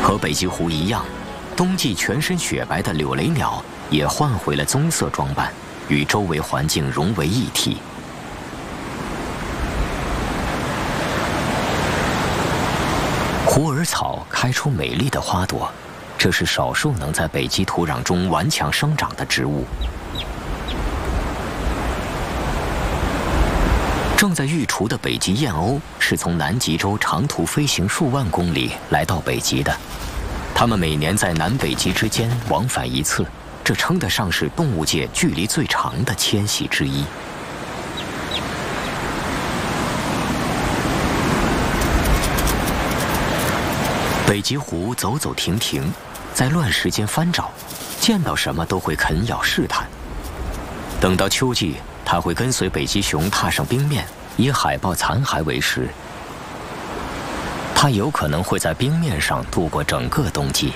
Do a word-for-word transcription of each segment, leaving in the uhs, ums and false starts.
和北极狐一样，冬季全身雪白的柳雷鸟也换回了棕色装扮，与周围环境融为一体。虎耳草开出美丽的花朵，这是少数能在北极土壤中顽强生长的植物。正在育雏的北极燕鸥是从南极洲长途飞行数万公里来到北极的。它们每年在南北极之间往返一次，这称得上是动物界距离最长的迁徙之一。北极狐走走停停，在乱石间翻找，见到什么都会啃咬试探。等到秋季，它会跟随北极熊踏上冰面，以海豹残骸为食。它有可能会在冰面上度过整个冬季。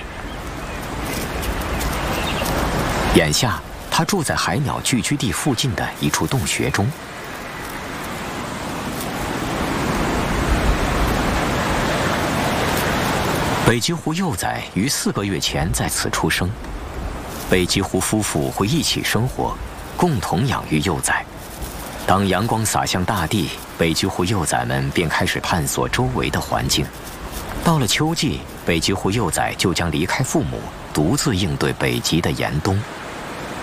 眼下，它住在海鸟聚居地附近的一处洞穴中。北极狐幼崽于四个月前在此出生，北极狐夫妇会一起生活，共同养育幼崽。当阳光洒向大地，北极狐幼崽们便开始探索周围的环境。到了秋季，北极狐幼崽就将离开父母，独自应对北极的严冬。